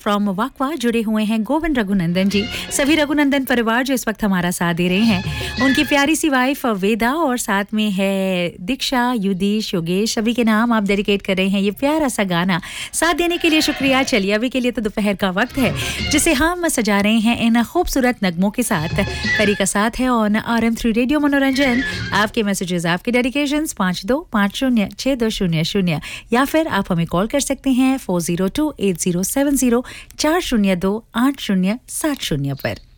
From वाकवा जुड़े हुए हैं गोविंद रघुनंदन जी। सभी रघुनंदन परिवार जो इस वक्त हमारा साथ दे रहे हैं, उनकी प्यारी सी वाइफ वेदा और साथ में है दीक्षा, युदीश, योगेश, सभी के नाम आप डेडिकेट कर रहे हैं ये प्यारा सा गाना। साथ देने के लिए शुक्रिया। चलिए अभी के लिए तो दोपहर का वक्त है जिसे हम सजा रहे हैं इन खूबसूरत नगमों के साथ। परी का साथ है ऑन RM3 रेडियो मनोरंजन। आपके मैसेजेस, आपके डेडिकेशंस 52506200 या फिर आप हमें कॉल कर सकते हैं 4028070402807070 पर।